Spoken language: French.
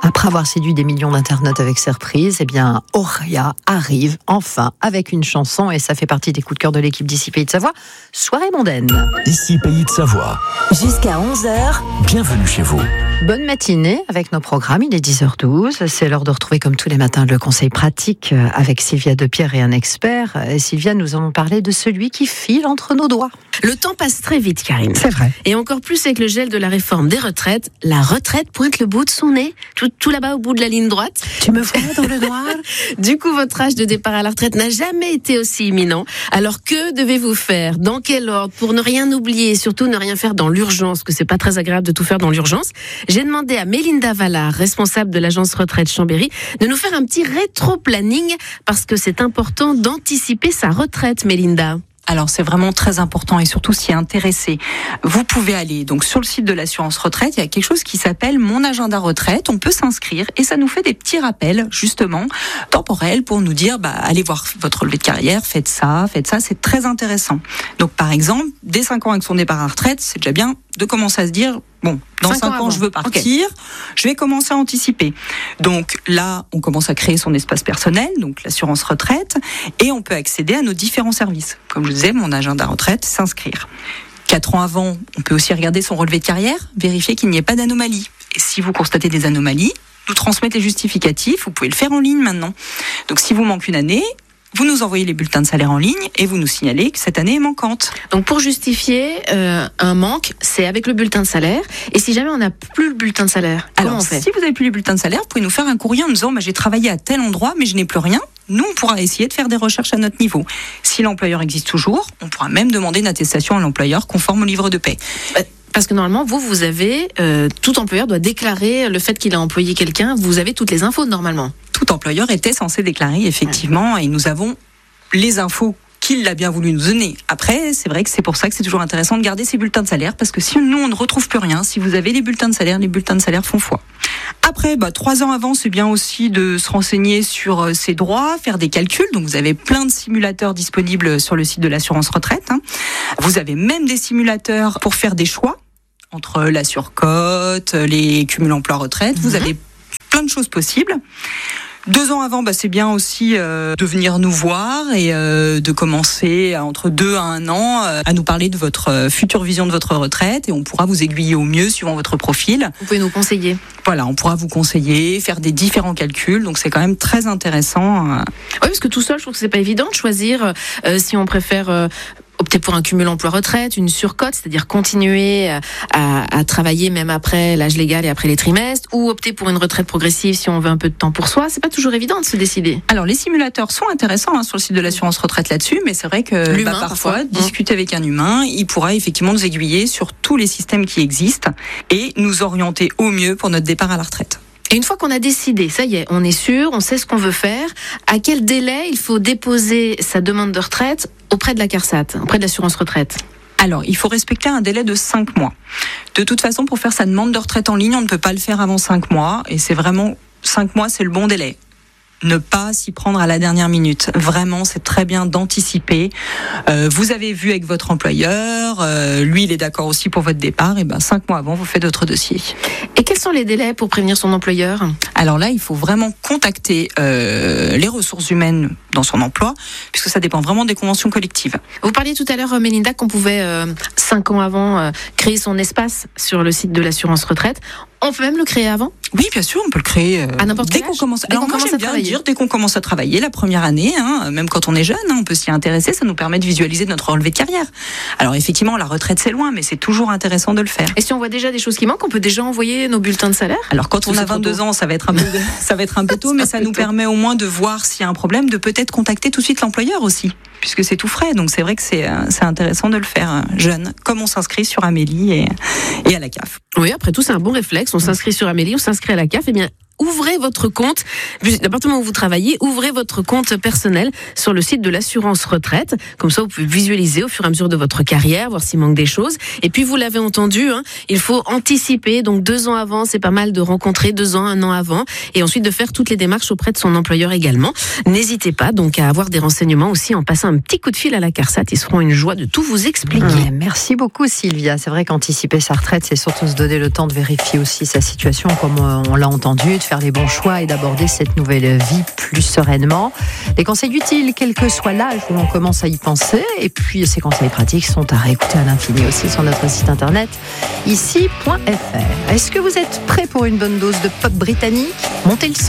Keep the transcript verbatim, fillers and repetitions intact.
Après avoir séduit des millions d'internautes avec ses reprises, eh bien, Auria arrive enfin avec une chanson et ça fait partie des coups de cœur de l'équipe d'Ici Pays de Savoie. Soirée mondaine. Ici Pays de Savoie. Jusqu'à onze heures. Bienvenue chez vous. Bonne matinée avec nos programmes, il est dix heures douze. C'est l'heure de retrouver comme tous les matins le conseil pratique avec Sylvia Depierre et un expert. Et Sylvia, nous allons parler de celui qui file entre nos doigts. Le temps passe très vite, Karine. C'est vrai. Et encore plus avec le gel de la réforme des retraites. La retraite pointe le bout de son nez, tout, tout là-bas au bout de la ligne droite. Tu me vois dans le noir. Du coup, votre âge de départ à la retraite n'a jamais été aussi imminent. Alors que devez-vous faire? Dans quel ordre? Pour ne rien oublier et surtout ne rien faire dans l'urgence, que c'est pas très agréable de tout faire dans l'urgence. J'ai demandé à Mélinda Vallard, responsable de l'agence retraite Chambéry, de nous faire un petit rétro-planning parce que c'est important d'anticiper sa retraite, Mélinda. Alors c'est vraiment très important et surtout s'y intéresser. Vous pouvez aller donc sur le site de l'assurance retraite, il y a quelque chose qui s'appelle mon agenda retraite, on peut s'inscrire et ça nous fait des petits rappels justement temporels pour nous dire bah allez voir votre relevé de carrière, faites ça, faites ça, c'est très intéressant. Donc par exemple, dès cinq ans avec son départ à la retraite, c'est déjà bien de commencer à se dire bon, dans cinq ans, ans je veux partir, okay. Je vais commencer à anticiper. Donc là, on commence à créer son espace personnel, donc l'assurance retraite, et on peut accéder à nos différents services. Comme je disais, mon agenda retraite, s'inscrire. Quatre ans avant, on peut aussi regarder son relevé de carrière, vérifier qu'il n'y ait pas d'anomalie. Et si vous constatez des anomalies, nous transmettre les justificatifs, vous pouvez le faire en ligne maintenant. Donc si vous manque une année, vous nous envoyez les bulletins de salaire en ligne et vous nous signalez que cette année est manquante. Donc pour justifier euh, un manque, c'est avec le bulletin de salaire. Et si jamais on n'a plus le bulletin de salaire, comment Alors, on fait? Si vous n'avez plus les bulletins de salaire, vous pouvez nous faire un courrier en nous disant bah, j'ai travaillé à tel endroit mais je n'ai plus rien. Nous, on pourra essayer de faire des recherches à notre niveau. Si l'employeur existe toujours, on pourra même demander une attestation à l'employeur conforme au livre de paie. Euh, Parce que normalement, vous, vous avez, euh, tout employeur doit déclarer le fait qu'il a employé quelqu'un. Vous avez toutes les infos normalement. Tout employeur était censé déclarer effectivement, ouais. Et nous avons les infos qu'il a bien voulu nous donner. Après, c'est vrai que c'est pour ça que c'est toujours intéressant de garder ces bulletins de salaire, parce que si nous, on ne retrouve plus rien, si vous avez les bulletins de salaire, les bulletins de salaire font foi. Après, bah, trois ans avant, c'est bien aussi de se renseigner sur euh, ses droits, faire des calculs. Donc, vous avez plein de simulateurs disponibles sur le site de l'assurance retraite. Hein. Vous avez même des simulateurs pour faire des choix entre la surcote, les cumuls emploi-retraite. Mmh. Vous avez plein de choses possibles. Deux ans avant, bah, c'est bien aussi euh, de venir nous voir et euh, de commencer entre deux à un an euh, à nous parler de votre euh, future vision de votre retraite et on pourra vous aiguiller au mieux suivant votre profil. Vous pouvez nous conseiller. Voilà, on pourra vous conseiller, faire des différents calculs, donc c'est quand même très intéressant. Euh... Oui, parce que tout seul, je trouve que c'est pas évident de choisir euh, si on préfère... Euh opter pour un cumul emploi-retraite, une surcote, c'est-à-dire continuer à, à travailler même après l'âge légal et après les trimestres, ou opter pour une retraite progressive si on veut un peu de temps pour soi. C'est pas toujours évident de se décider. Alors les simulateurs sont intéressants hein, sur le site de l'assurance retraite là-dessus, mais c'est vrai que bah, parfois, parfois discuter avec un humain, il pourra effectivement nous aiguiller sur tous les systèmes qui existent et nous orienter au mieux pour notre départ à la retraite. Et une fois qu'on a décidé, ça y est, on est sûr, on sait ce qu'on veut faire, à quel délai il faut déposer sa demande de retraite auprès de la CARSAT, auprès de l'assurance retraite? Alors, il faut respecter un délai de cinq mois. De toute façon, pour faire sa demande de retraite en ligne, on ne peut pas le faire avant cinq mois, et c'est vraiment cinq mois, c'est le bon délai. Ne pas s'y prendre à la dernière minute. Vraiment, c'est très bien d'anticiper. Euh, vous avez vu avec votre employeur, euh, lui, il est d'accord aussi pour votre départ. Et ben, cinq mois avant, vous faites votre dossier. Et quels sont les délais pour prévenir son employeur? Alors là, il faut vraiment contacter euh, les ressources humaines dans son emploi, puisque ça dépend vraiment des conventions collectives. Vous parliez tout à l'heure, Mélinda, qu'on pouvait euh, cinq ans avant euh, créer son espace sur le site de l'assurance retraite. On peut même le créer avant? Oui, bien sûr, on peut le créer euh, à n'importe dès quel qu'on âge. commence. Dès Alors qu'on moi, commence j'aime à bien travailler. dire dès qu'on commence à travailler la première année, hein, même quand on est jeune, hein, on peut s'y intéresser. Ça nous permet de visualiser notre relevé de carrière. Alors effectivement, la retraite c'est loin, mais c'est toujours intéressant de le faire. Et si on voit déjà des choses qui manquent, on peut déjà envoyer nos bulletins de salaire? Alors quand on a vingt-deux ans, ça va être un peu, ça va être un peu tôt, mais ça nous permet au moins de voir s'il y a un problème, de peut-être contacter tout de suite l'employeur aussi, puisque c'est tout frais. Donc c'est vrai que c'est, c'est intéressant de le faire jeune, comme on s'inscrit sur Amélie et, et à la C A F. Oui, après tout, c'est un bon réflexe. On s'inscrit sur Amélie, on s'inscrit à la C A F. Eh bien, ouvrez votre compte, l'appartement où vous travaillez, ouvrez votre compte personnel sur le site de l'assurance retraite. Comme ça, vous pouvez visualiser au fur et à mesure de votre carrière, voir s'il manque des choses. Et puis, vous l'avez entendu, hein, il faut anticiper. Donc, deux ans avant, c'est pas mal de rencontrer deux ans, un an avant. Et ensuite, de faire toutes les démarches auprès de son employeur également. N'hésitez pas donc à avoir des renseignements aussi en passant un petit coup de fil à la CARSAT. Ils seront une joie de tout vous expliquer. Mmh, merci beaucoup, Sylvia. C'est vrai qu'anticiper sa retraite, c'est surtout se donner le temps de vérifier aussi sa situation, comme on l'a entendu, de faire les bons choix et d'aborder cette nouvelle vie plus sereinement. Des conseils utiles, quel que soit l'âge où l'on commence à y penser. Et puis ces conseils pratiques sont à réécouter à l'infini aussi sur notre site internet ici point f r. Est-ce que vous êtes prêts pour une bonne dose de pop britannique ? Montez le son.